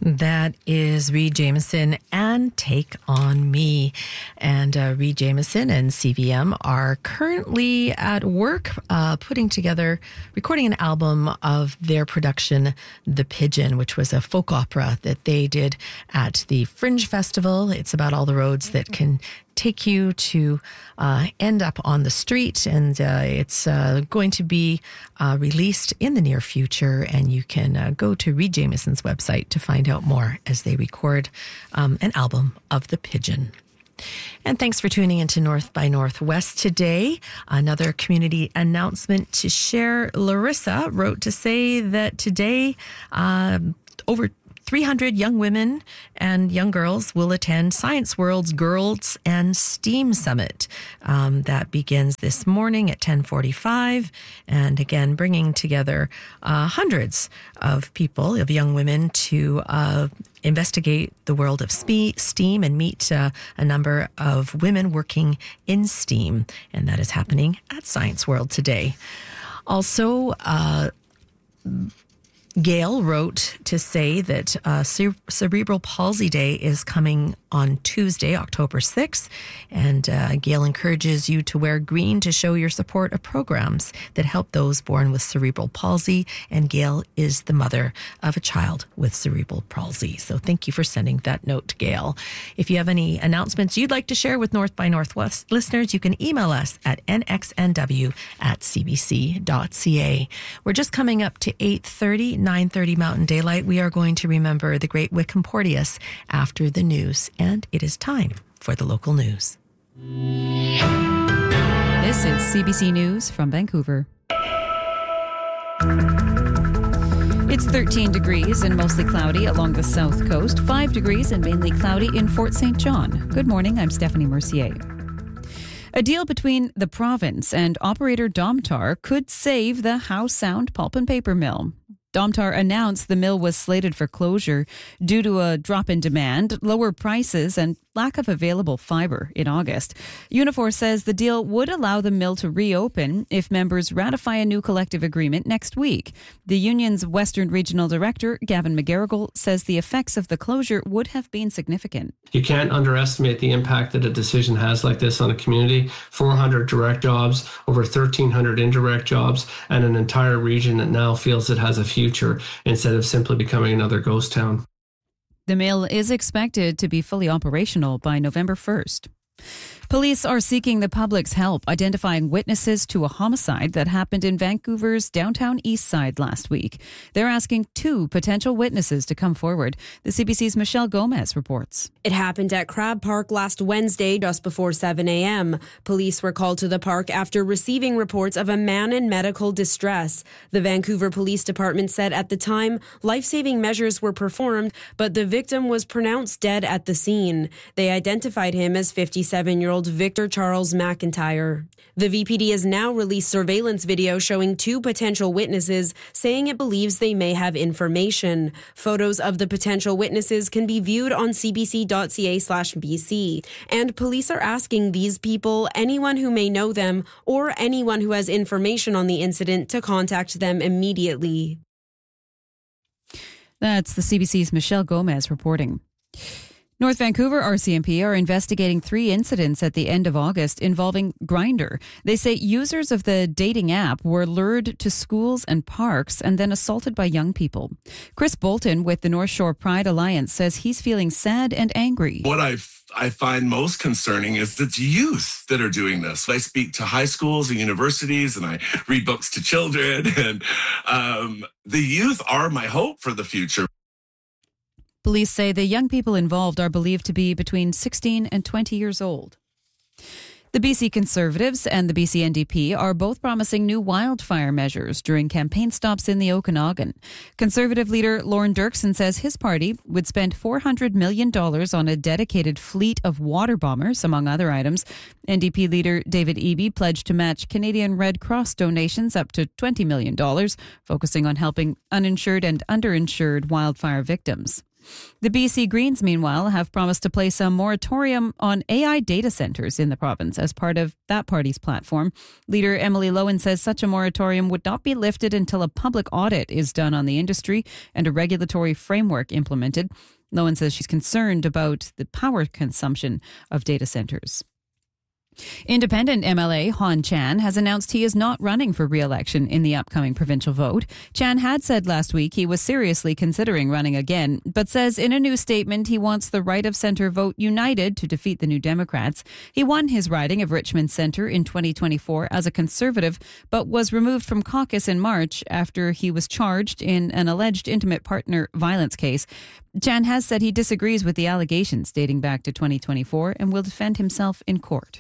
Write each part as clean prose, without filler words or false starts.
That is Reed Jameson and Take On Me. And Reed Jameson and CVM are currently at work recording an album of their production, The Pigeon, which was a folk opera that they did at the Fringe Festival. It's about all the roads that can take you to end up on the street, and it's going to be released in the near future, and you can go to Reed Jameson's website to find out more as they record an album of The Pigeon. And thanks for tuning into North by Northwest today. Another community announcement to share. Larissa wrote to say that today over 300 young women and young girls will attend Science World's Girls and STEAM Summit. That begins this morning at 10:45. And again, bringing together hundreds of people, of young women, to investigate the world of STEAM and meet a number of women working in STEAM. And that is happening at Science World today. Also, Gail wrote to say that Cerebral Palsy Day is coming on Tuesday, October 6th, and Gail encourages you to wear green to show your support of programs that help those born with cerebral palsy, and Gail is the mother of a child with cerebral palsy. So thank you for sending that note to Gail. If you have any announcements you'd like to share with North by Northwest listeners, you can email us at nxnw@cbc.ca. We're just coming up to 8:30, 9:30 Mountain Daylight. We are going to remember the great Wickham Porteous after the news, and it is time for the local news. This is CBC News from Vancouver. It's 13 degrees and mostly cloudy along the south coast, 5 degrees and mainly cloudy in Fort St. John. Good morning, I'm Stephanie Mercier. A deal between the province and operator Domtar could save the Howe Sound pulp and paper mill. Domtar announced the mill was slated for closure due to a drop in demand, lower prices, and lack of available fibre in August. Unifor says the deal would allow the mill to reopen if members ratify a new collective agreement next week. The union's Western Regional Director, Gavin McGarrigle, says the effects of the closure would have been significant. You can't underestimate the impact that a decision has like this on a community. 400 direct jobs, over 1,300 indirect jobs, and an entire region that now feels it has a future instead of simply becoming another ghost town. The mill is expected to be fully operational by November 1st. Police are seeking the public's help identifying witnesses to a homicide that happened in Vancouver's downtown east side last week. They're asking 2 potential witnesses to come forward. The CBC's Michelle Gomez reports. It happened at Crab Park last Wednesday just before 7 a.m. Police were called to the park after receiving reports of a man in medical distress. The Vancouver Police Department said at the time life-saving measures were performed, but the victim was pronounced dead at the scene. They identified him as 57-year-old Victor Charles McIntyre. The VPD has now released surveillance video showing 2 potential witnesses, saying it believes they may have information. Photos of the potential witnesses can be viewed on cbc.ca/BC. And police are asking these people, anyone who may know them, or anyone who has information on the incident to contact them immediately. That's the CBC's Michelle Gomez reporting. North Vancouver RCMP are investigating 3 incidents at the end of August involving Grindr. They say users of the dating app were lured to schools and parks and then assaulted by young people. Chris Bolton with the North Shore Pride Alliance says he's feeling sad and angry. What I find most concerning is it's youth that are doing this. I speak to high schools and universities, and I read books to children, and the youth are my hope for the future. Police say the young people involved are believed to be between 16 and 20 years old. The BC Conservatives and the BC NDP are both promising new wildfire measures during campaign stops in the Okanagan. Conservative leader Lorne Dirksen says his party would spend $400 million on a dedicated fleet of water bombers, among other items. NDP leader David Eby pledged to match Canadian Red Cross donations up to $20 million, focusing on helping uninsured and underinsured wildfire victims. The BC Greens, meanwhile, have promised to place a moratorium on AI data centres in the province as part of that party's platform. Leader Emily Lowen says such a moratorium would not be lifted until a public audit is done on the industry and a regulatory framework implemented. Lowen says she's concerned about the power consumption of data centres. Independent MLA Han Chan has announced he is not running for re-election in the upcoming provincial vote. Chan had said last week he was seriously considering running again, but says in a new statement he wants the right of centre vote united to defeat the New Democrats. He won his riding of Richmond Centre in 2024 as a Conservative, but was removed from caucus in March after he was charged in an alleged intimate partner violence case. Chan has said he disagrees with the allegations dating back to 2024 and will defend himself in court.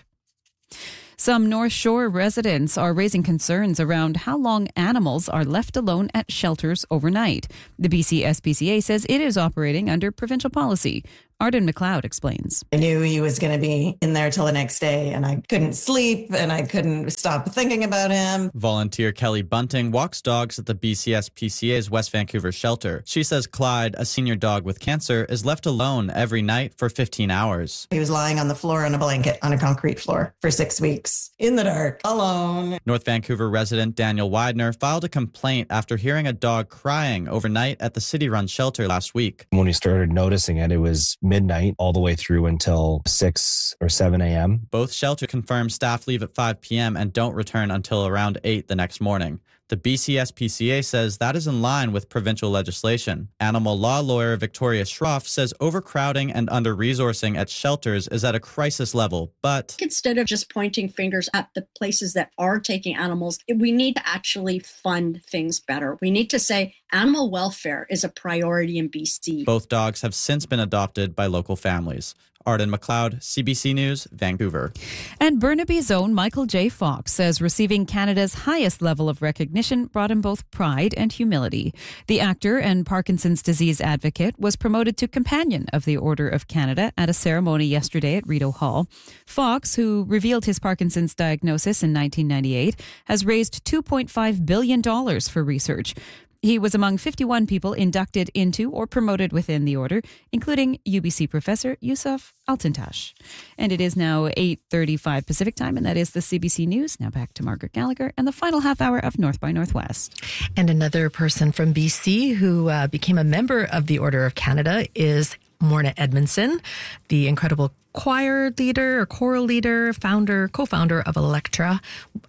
Some North Shore residents are raising concerns around how long animals are left alone at shelters overnight. The BC SPCA says it is operating under provincial policy. Arden McLeod explains. I knew he was going to be in there till the next day, and I couldn't sleep, and I couldn't stop thinking about him. Volunteer Kelly Bunting walks dogs at the BCSPCA's West Vancouver shelter. She says Clyde, a senior dog with cancer, is left alone every night for 15 hours. He was lying on the floor on a blanket on a concrete floor for 6 weeks, in the dark, alone. North Vancouver resident Daniel Widener filed a complaint after hearing a dog crying overnight at the city-run shelter last week. When we started noticing it, it was midnight all the way through until 6 or 7 a.m. Both shelters confirm staff leave at 5 p.m. and don't return until around 8 the next morning. The BCSPCA says that is in line with provincial legislation. Animal law lawyer Victoria Schroff says overcrowding and under-resourcing at shelters is at a crisis level, but instead of just pointing fingers at the places that are taking animals, we need to actually fund things better. We need to say animal welfare is a priority in BC. Both dogs have since been adopted by local families. Arden McLeod, CBC News, Vancouver. And Burnaby's own Michael J. Fox says receiving Canada's highest level of recognition brought him both pride and humility. The actor and Parkinson's disease advocate was promoted to Companion of the Order of Canada at a ceremony yesterday at Rideau Hall. Fox, who revealed his Parkinson's diagnosis in 1998, has raised $2.5 billion for research. He was among 51 people inducted into or promoted within the order, including UBC professor Yusuf Altintash. And it is now 8:35 Pacific time, and that is the CBC News. Now back to Margaret Gallagher and the final half hour of North by Northwest. And another person from BC who became a member of the Order of Canada is Morna Edmondson, the incredible choir leader or choral leader, co-founder of Electra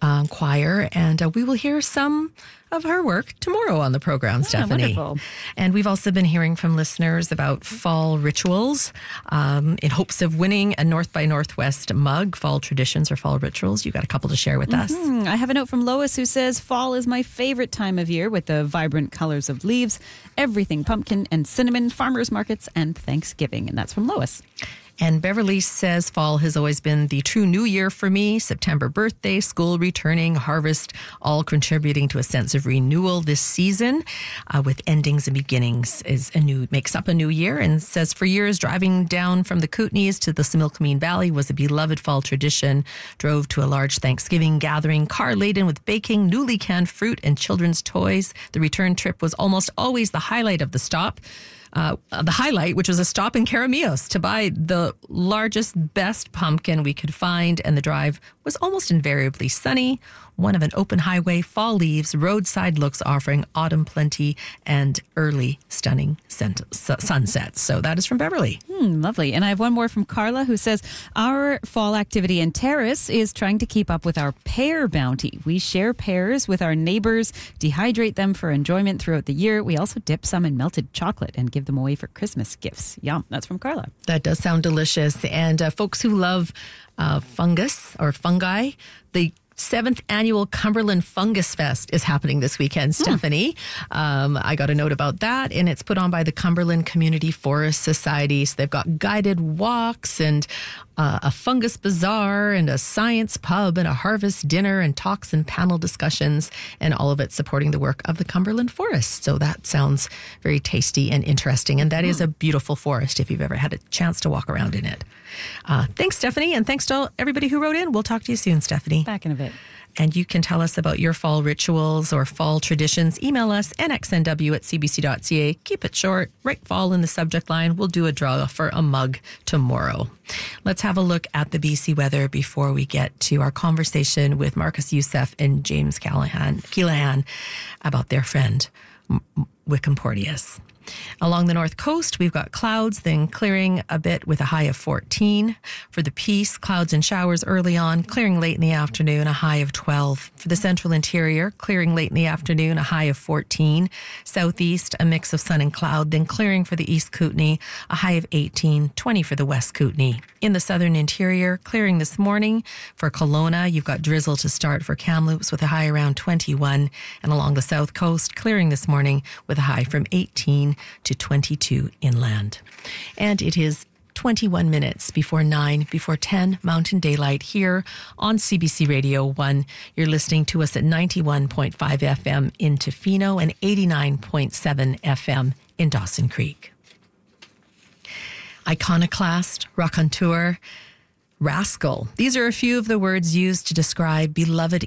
Choir. And we will hear some of her work tomorrow on the program, Stephanie. Wonderful. And we've also been hearing from listeners about fall rituals in hopes of winning a North by Northwest mug, fall traditions or fall rituals. You got a couple to share with us. I have a note from Lois who says, fall is my favorite time of year with the vibrant colors of leaves, everything pumpkin and cinnamon, farmers markets, and Thanksgiving. And that's from Lois. And Beverly says fall has always been the true new year for me. September birthday, school returning, harvest, all contributing to a sense of renewal this season with endings and beginnings makes up a new year. And says for years, driving down from the Kootenays to the Similkameen Valley was a beloved fall tradition. Drove to a large Thanksgiving gathering, car laden with baking, newly canned fruit and children's toys. The return trip was almost always the highlight of the stop. Which was a stop in Karamios to buy the largest, best pumpkin we could find. And the drive was almost invariably sunny, one of an open highway, fall leaves, roadside looks offering autumn plenty and early stunning sunsets. So that is from Beverly. Lovely. And I have one more from Carla who says, our fall activity in Terrace is trying to keep up with our pear bounty. We share pears with our neighbors, dehydrate them for enjoyment throughout the year. We also dip some in melted chocolate and give them away for Christmas gifts. Yum. That's from Carla. That does sound delicious. And folks who love fungus or fungi, the 7th annual Cumberland Fungus Fest is happening this weekend, Stephanie. I got a note about that, and it's put on by the Cumberland Community Forest Society. So they've got guided walks and a fungus bazaar and a science pub and a harvest dinner and talks and panel discussions, and all of it supporting the work of the Cumberland Forest. So that sounds very tasty and interesting. And that is a beautiful forest if you've ever had a chance to walk around in it. Thanks, Stephanie, and thanks to everybody who wrote in. We'll talk to you soon, Stephanie. Back in a bit. And you can tell us about your fall rituals or fall traditions. Email us, nxnw@cbc.ca. Keep it short. Write fall in the subject line. We'll do a draw for a mug tomorrow. Let's have a look at the BC weather before we get to our conversation with Marcus Youssef and James Keelahan about their friend, Wickham Porteous. Along the north coast, we've got clouds, then clearing a bit with a high of 14. For the Peace, clouds and showers early on, clearing late in the afternoon, a high of 12. For the central interior, clearing late in the afternoon, a high of 14. Southeast, a mix of sun and cloud, then clearing for the East Kootenay, a high of 18, 20 for the West Kootenay. In the southern interior, clearing this morning. For Kelowna, you've got drizzle to start for Kamloops with a high around 21. And along the south coast, clearing this morning with a high from 18 to 22 inland. And it is 21 minutes before 9, before 10 Mountain Daylight here on CBC Radio 1. You're listening to us at 91.5 FM in Tofino and 89.7 FM in Dawson Creek. Iconoclast, raconteur, rascal. These are a few of the words used to describe beloved